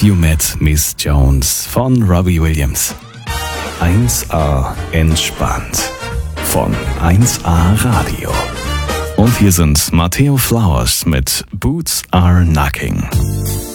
You Met Miss Jones von Robbie Williams. 1A entspannt von 1A Radio. Und hier sind Matteo Flowers mit Boots Are Knocking.